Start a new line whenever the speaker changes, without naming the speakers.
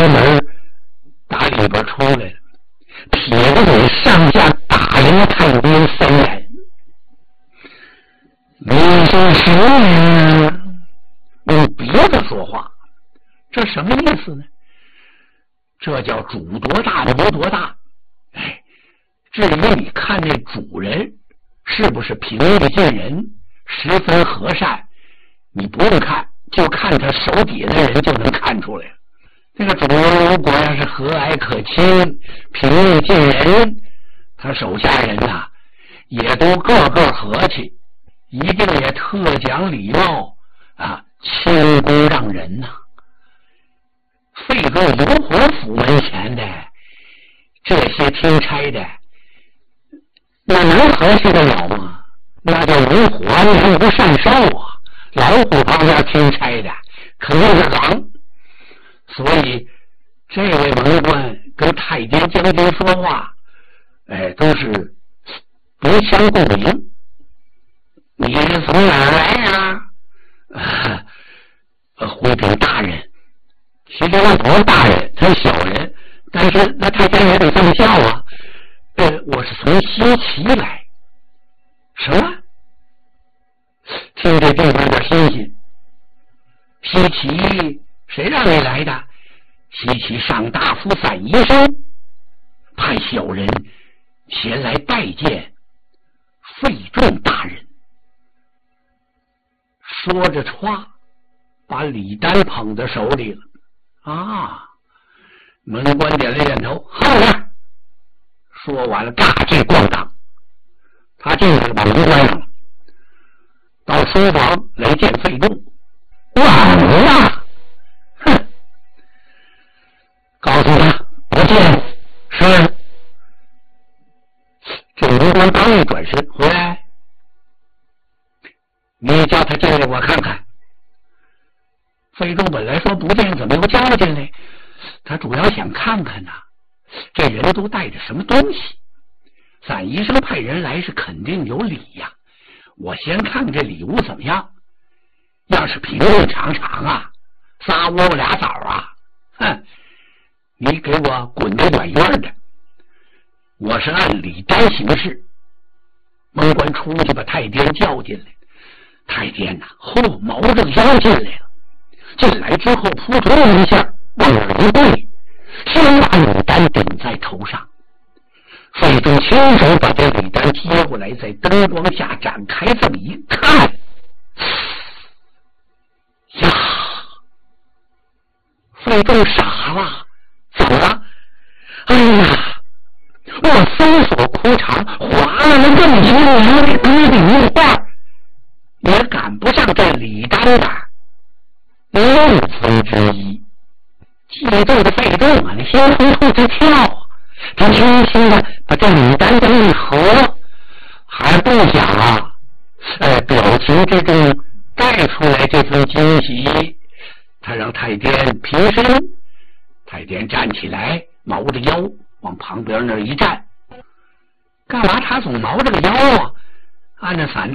门打里边出来了，撇着嘴上下打量太监3眼。你是谁呀？用别的说话，这什么意思呢？这叫主多大谋多大。至于你看那主人是不是平易近人，十分和善，你不用看，就看他手底下的人就能看出来了。这个主人如果要是和蔼可亲，平易近人，他手下人呐，也都个个和气，一定也特讲礼貌啊，谦恭让人呐。费州油火府门前的这些听差的，那能和气得了吗？那叫无火难不善烧啊！老虎旁边听差的肯定是狼。所以这位文官跟太监将军说话，都是不相共鸣。你是从哪儿来呀？回禀大人。其实他不是大人，他是小人，但是那太监也得这么叫啊。我是从西岐来。什么？听这地方有点新鲜。西岐谁让你来的？西岐上大夫散医生派小人前来拜见费仲大人。说着歘，把礼单捧在手里了。门官点了点头，好了。说完了，大致咣当，他进来了，把门关上了，到书房来见费仲。晚了，哼！告诉他不见。是。这门官刚一转身回来，你叫他进来我看看。费仲本来说不见，怎么又叫进来？他主要想看看呐，这人都带着什么东西。散医生派人来是肯定有礼呀，我先看看这礼物怎么样。要是平平常常啊，仨窝窝俩枣啊，你给我滚得远远的。我是按礼单行事。门官出去把太监叫进来，太监呐，毛着腰进来了。进来之后扑通一下往耳一跪，先把礼单顶在头上。费仲亲手把这礼单接过来，在灯光下展开这么一看，呀！费仲傻了，怎么了？哎呀，我搜索裤衩划了这么些年的规定硬画，也赶不上这礼单的1/6。激动的费仲啊，那心突突直跳啊！他轻轻的把这礼单这一合，还不想啊，表情之中带出来这份惊喜。他让太监平身，太监站起来，毛着腰往旁边那一站。干嘛他总毛着个腰啊？按着散